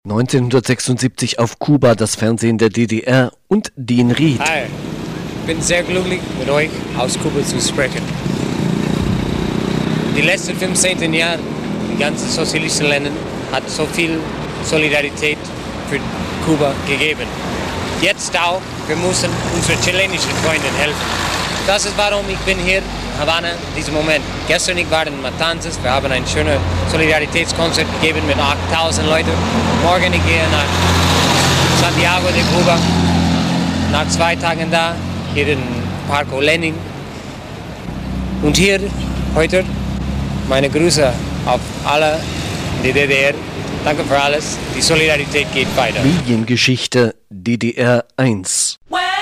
1976 auf Kuba, das Fernsehen der DDR und Dean Ried. Hi, ich bin sehr glücklich, mit euch aus Kuba zu sprechen. Die letzten 15 Jahre, die ganzen sozialistischen Länder, hat so viel Solidarität für Kuba gegeben. Jetzt auch, wir müssen unseren chilenischen Freunden helfen. Das ist warum ich bin hier in Havanna in diesem Moment. Gestern ich war in Matanzas, wir haben ein schönes Solidaritätskonzert gegeben mit 8000 Leuten. Morgen ich gehe nach Santiago de Cuba, nach 2 Tagen da, hier in Parco Lenin. Und hier heute meine Grüße auf alle in der DDR. Danke für alles. Die Solidarität geht weiter. Mediengeschichte DDR 1.